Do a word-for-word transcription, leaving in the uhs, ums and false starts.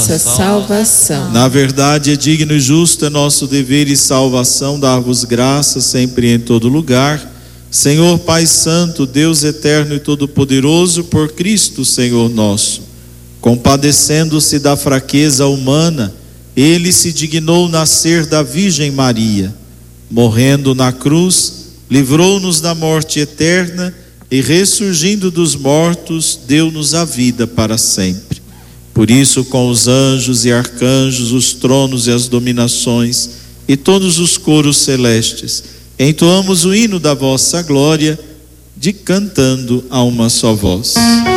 nossa salvação. Na verdade, é digno e justo, é nosso dever e salvação dar-vos graças sempre e em todo lugar. Senhor Pai Santo, Deus eterno e todo-poderoso, por Cristo, Senhor nosso, compadecendo-se da fraqueza humana, Ele se dignou nascer da Virgem Maria. Morrendo na cruz, livrou-nos da morte eterna e, ressurgindo dos mortos, deu-nos a vida para sempre. Por isso, com os anjos e arcanjos, os tronos e as dominações e todos os coros celestes, entoamos o hino da vossa glória, de cantando a uma só voz.